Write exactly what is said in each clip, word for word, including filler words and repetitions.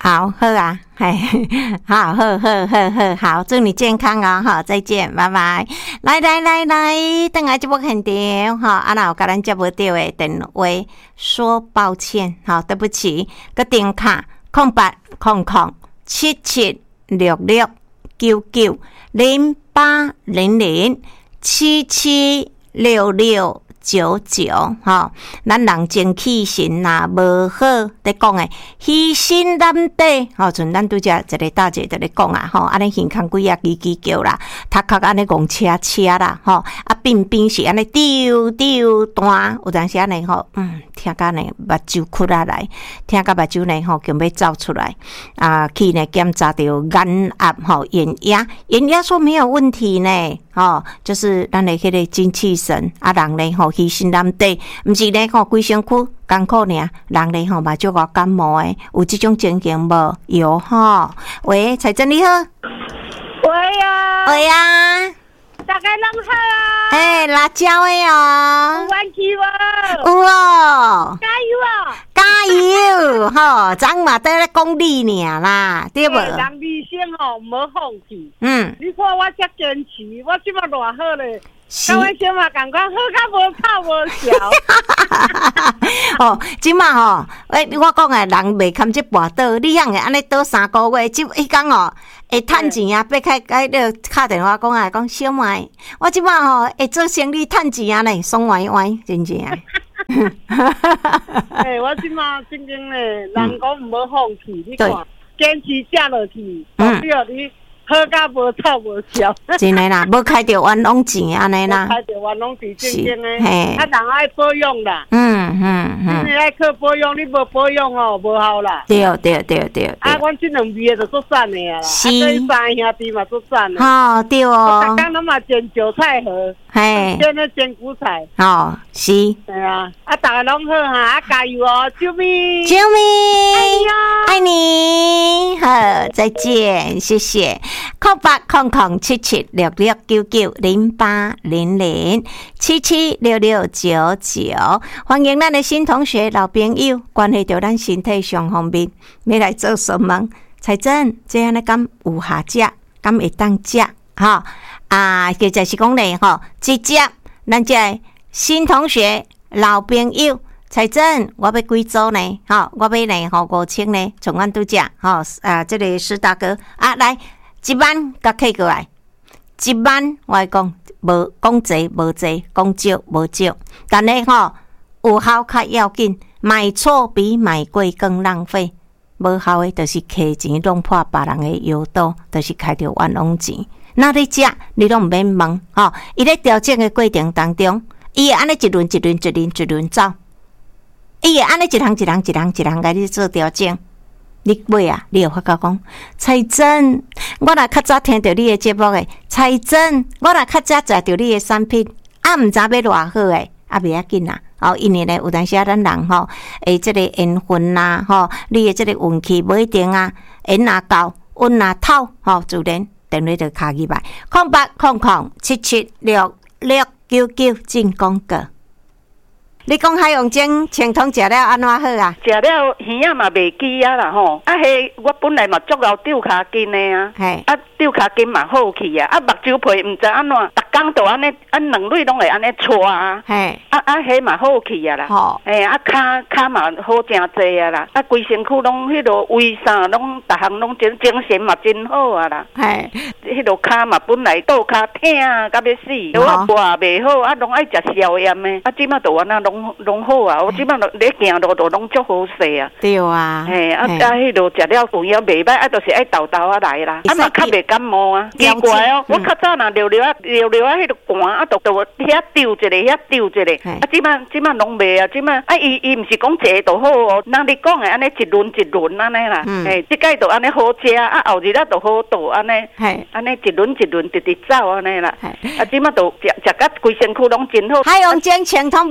好，好啊，嘿，好，好，好，好，好，好，祝你健康哦，好，再见，拜拜。来来来来，等下节目现场，哈，啊，那有甲咱接不到的电话，说抱歉，好，对不起，个电卡空八空空七七六六九九零八零零七七六六。九九吼，咱人精气神呐无好，在讲诶，虚心难得吼，像咱拄则一个大姐在咧讲啊吼，安尼耳孔几啊叽叽叫啦，头壳安尼戆车车啦吼，啊边边是安尼丢丢弹，有阵时安尼吼，嗯，听甲呢目睭哭啊来，听甲目睭呢吼，强要走出来啊，去呢检查到眼压吼，眼压，眼压说没有问题呢。哦，就是咱的迄个精气神啊，人咧吼虚心难得，毋是咧吼规身躯艰苦尔，人咧吼嘛足够感冒诶，有即种情形无？有吼。喂，彩珍你好。 喂呀。 喂呀。 大家拢好啊。 诶、欸，辣椒诶哦。 有元气无？ 有哦。 加油啊！ 加油！吼，咱嘛在咧讲你尔啦，对无？ 人理性吼，唔好放弃。 嗯。 你看我遮坚持，我即马偌好咧。甲我小嘛感觉好甲无吵无笑。 哦，即马吼，诶，我讲诶，人袂堪即跋倒，你样个安尼倒三个月，即迄工哦，会趁钱啊，爬开开咧敲电话讲啊，讲小妹，我即马吼会做生意趁钱啊咧，爽歪歪，真正。 诶，我即马真正咧，人讲唔好放弃，你看，坚持食落去，代表你。好甲无吵无笑， 真诶啦，无开着冤枉钱安尼啦， 开着冤枉钱正正诶，啊人爱保养啦， 嗯嗯嗯， 你爱靠保养，你无保养哦，无效啦。 对对对对。 啊，阮即两味就做散诶啦， 是， 啊，三兄弟嘛做散诶。 哦，对哦。 我逐工拢嘛煎韭菜盒， 嘿， 煎咧煎菇菜。 哦，是。 对啊，啊，大家拢好哈，啊，加油哦，啾咪， 啾咪， 爱你哦， 爱你，好，再见，谢谢。空八空空七七六六九九零八零零七七六六九九，欢迎咱的新同学、老朋友，关系到咱身体上方面，要来做什么？彩珍，这样的敢有下食，敢会当食？哈啊，或者是讲咧，吼，直接咱这新同学、老朋友。彩珍，我要几组呢？吼，我要呢，吼五千呢，从阮拄食，吼啊，这个施大哥啊，来。一万甲客过来，一万我讲无讲济无济，讲少无少，但是吼有效较要紧，买错比买贵更浪费。无效的就是摕钱弄破别人的腰刀，就是开着冤枉钱。那你食，你拢毋免问吼。伊咧调整的过程当中，伊会安尼一轮一轮一轮一轮走，伊会安尼一项一项一项一项甲你做调整。你买啊，你有发觉讲，彩珍，我若较早听到你的节目诶，彩珍，我若较早食到你的产品，啊，毋知要偌好诶，啊，袂要紧啦。哦，因为咧，有阵时啊，咱人吼，诶，即个缘分呐，吼，你的即个运气不一定啊，缘若够，运若透，吼，自然电话就卡起来，空八空空七七六六九九进广告。你讲海洋煎清汤食了安怎好啊？ 食了鱼仔嘛袂记啊啦吼，啊迄我本来嘛足够丢骹筋的啊，啊丢骹筋嘛好去啊，啊目睭皮毋知安怎，逐工都安尼，啊两蕊拢会安尼搓啊，嘿，啊啊迄嘛好去啊啦，吼，诶啊骹骹嘛好真济啊啦，啊规身躯拢迄落胃啥拢逐项拢精精神嘛真好啊啦，嘿，迄落骹嘛本来倒骹疼甲要死，我活袂好，啊拢爱食消炎的，啊即马都安那拢。拢好啊！我即摆咧行路都拢足好势啊！ 对啊， 嘿啊啊！迄落食了有影袂歹，啊，就是爱豆豆啊来啦，啊嘛较袂感冒啊。奇怪哦，我较早若溜溜啊溜溜啊，迄落寒啊，都都遐丢一个，遐丢一个。啊，即摆即摆拢袂啊，即摆啊，伊伊毋是讲坐就好哦，那你讲的安尼一轮一轮安尼啦，嘿，即摆就安尼好食啊，后日啊就好倒安尼，嘿，安尼一轮一轮直直走安尼啦。啊，即摆都食食甲规身躯拢真好。 海洋煎清汤袂开着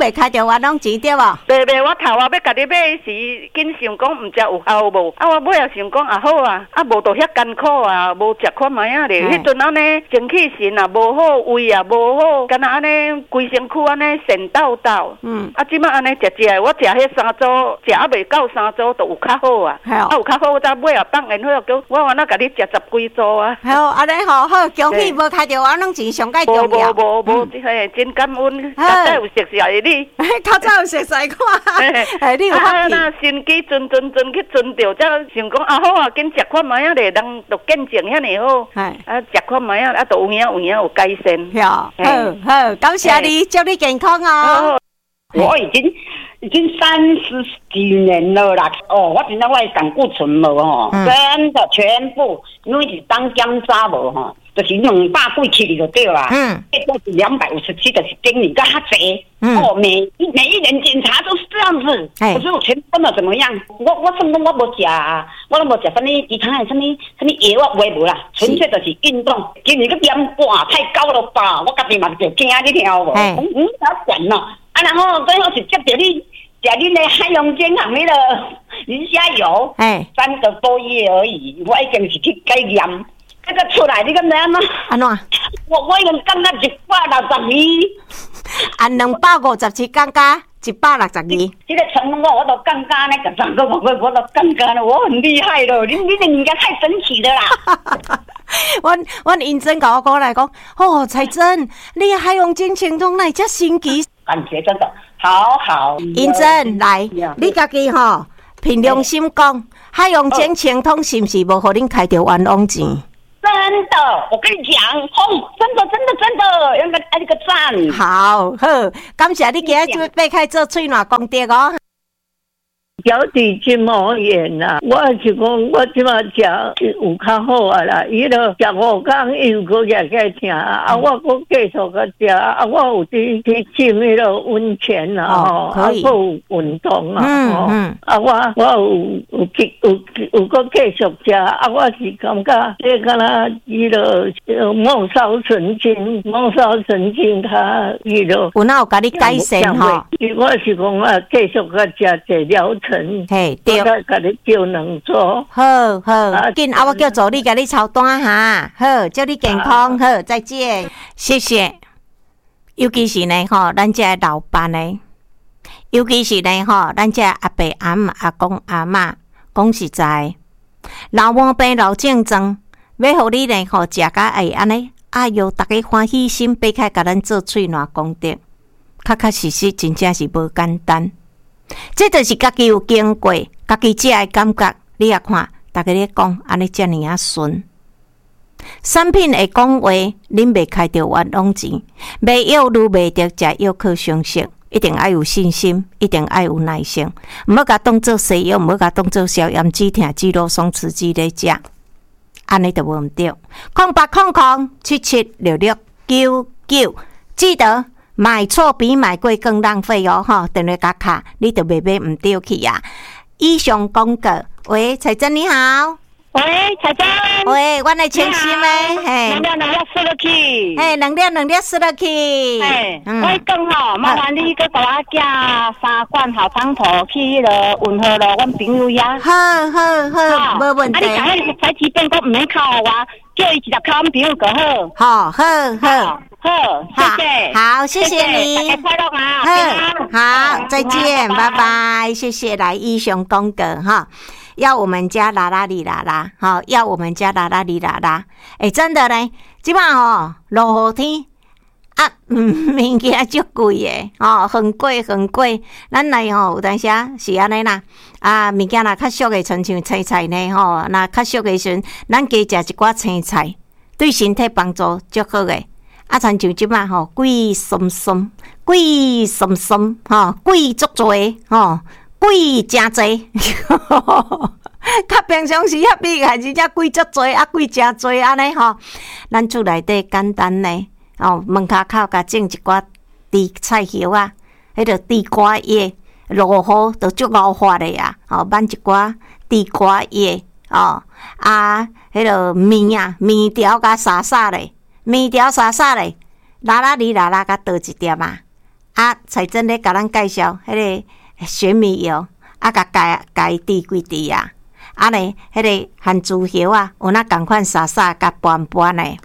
冤枉钱对无？ 袂袂，我头啊要甲你买时，紧想讲毋知有效无？啊，我尾也想讲啊好啊，啊无到遐艰苦啊，无食看卖啊咧。迄阵安尼精气神啊无好，胃啊无好，敢若安尼规身躯安尼跣抖抖。嗯。啊，即摆安尼食食，我食迄三组，食啊袂到三组，就有较好啊。啊，有较好，我再尾啊放因好叫我安那甲你食十几组啊。 好，安尼好好，恭喜无开着冤枉钱，上介重要。 无无无无，嘿，真感恩，较早有熟悉你。 较早有熟悉看，哎，你有啊，那心机阵阵阵去阵着，才想讲啊好啊，紧食看卖啊咧，人都见证遐尼好，啊食看卖啊，啊都有影有影有改善。 好，好，好，感谢你，祝你健康哦。 我已经已经三十几年了啦，哦，我真正我的胆固醇无吼，真的全部因为是当检查无吼，就是两百几起就对啦。嗯，这都是两百五十七，就是顶你个较济。嗯，哦，每每一年检查都是这样子，可是我全部都怎么样？我我什么我无食，我都无食什么其他的什么什么药我袂无啦，纯粹就是运动。今年个盐哇太高了吧，我家己嘛就惊你听无？嗯，嗯，好管咯。啊，然后最后是接着你食你的海洋健康那个磷虾油，哎，三个多月而已，我已经是去改验，那个出来你敢知安怎？ 安怎？ 我我已经降到一百六十二， 按两百五十七降加一百六十二。 这个成功我都降加呢，十三个我我都降加了，我很厉害了，你你的人家太神奇了啦！ 阮阮英珍甲我讲来讲，哦，彩珍，你海洋精情通来遮神奇。 感觉真的好好。 英珍来，你家己吼凭良心讲，海洋精情通是毋是无互恁开着冤枉钱？ 真的，我跟你讲，吼，真的真的真的，要个按个赞。 好好，感谢你今日就要开做喙暖功德哦。 脚底筋膜炎啦，我是讲我即马食有较好啊啦，伊落食五天伊有个日个疼啊，我搁继续个食啊，我有去去浸迄个温泉啦吼，啊，搁有运动啊，吼，啊我我有有去有有搁继续食啊，我是感觉这敢若伊落末梢神经，末梢神经它伊落有哪有甲你改善吼？ 我是讲啊，继续个食这疗程。 嘿，对， 我甲你叫两组， 好好，紧啊！我叫助理甲你抄单哈，好，祝你健康，好，再见，谢谢。尤其是呢，吼，咱这老伴呢，尤其是呢，吼，咱这阿伯阿姆阿公阿嬷，讲实在，老毛病老症状，要互你呢，吼，食甲会安尼，哎哟，大家欢喜心，掰开甲咱做喙暖功德，确确实实真正是无简单。这就是家己有经过，家己这的感觉。你也看，大家咧讲安尼遮尔啊顺。产品会讲话，恁袂开着冤枉钱，袂药愈袂得食药靠常识，一定要有信心，一定要有耐心，毋好甲当做西药，毋好甲当做消炎止痛、肌肉松弛剂咧食，安尼就无毋对。空八空空七七六六九九，记得。买错比买贵更浪费哦！哈，电话卡卡，你就袂买唔对去呀。以上广告，喂，彩珍你好， 喂，彩珍， 喂，我来清新诶， 嘿，能量能量输落去， 嘿，能量能量输落去， 嘿，我讲吼，麻烦你去甲我寄三罐好汤头去迄个运河咯，阮朋友遐， 好好好，无问题。 啊，你讲迄彩旗变讲唔免靠我，叫伊直接靠阮朋友就好， 好，好好。 好，谢谢， 好，谢谢你， 大家快乐啊！ 好，再见，拜拜，谢谢来以上公告哈，要我们家啦啦哩啦啦，好，要我们家啦啦哩啦啦，哎，真的嘞，即摆吼落雨天啊，嗯，物件足贵诶，哦，很贵很贵，咱来吼有当时是安尼啦，啊，物件若较俗诶，亲像青菜呢吼，若较俗诶时阵，咱加食一寡青菜，对身体帮助足好诶。啊，亲像即摆吼，贵松松，贵松松，吼，贵足多，吼，贵真多，较平常时遐比还是遮贵足多，啊，贵真多安尼吼。咱厝内底简单呢，哦，门骹口甲种一寡地菜叶啊，迄个地瓜叶，落雨就足敖发的呀，哦，挽一寡地瓜叶，哦，啊，迄个面啊，面条甲沙沙咧。面条沙沙咧，拉拉哩拉拉甲倒一点啊， 啊，彩珍咧甲咱介绍迄个玄米油，啊，甲加加滴几滴啊，啊咧，迄个番薯叶啊，有那共款撒撒甲拌拌咧，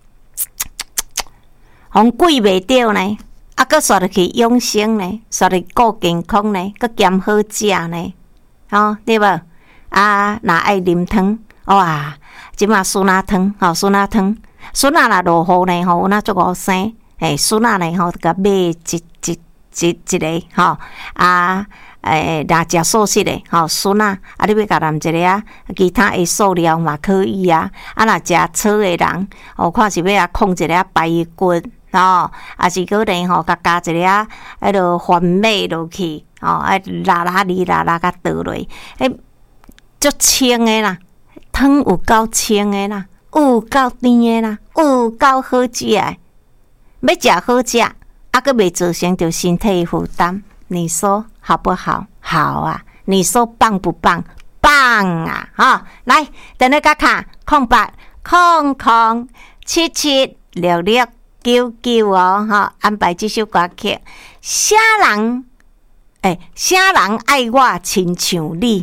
红贵袂着呢，啊，佮刷落去养生呢，刷落去顾健康呢，佮兼好食呢，哦，对无？啊，若爱啉汤，哇，即马酸辣汤，吼、哦，酸辣汤，酸辣若落雨呢，吼，有那足好生，诶，酸辣呢，吼，甲买一一一一个，吼，啊，诶，若食素食的，吼，酸辣，啊，你要甲淋一个啊，其他的素料嘛可以啊，啊，若食草的人，哦，看是要啊控一个排骨。哦，啊是可能吼，甲加一个啊，迄落番麦落去，哦，啊拉拉哩拉拉甲倒落，诶，足清诶啦，汤有够清诶啦，有够甜诶啦，有够好食诶，要食好食，啊，佮袂造成着身体负担，你说好不好？好啊，你说棒不棒？棒啊！哈、哦，来，等你甲卡空八空空七七六六。九九哦，哈！安排这首歌曲，啥人？诶、欸，啥人爱我亲像你？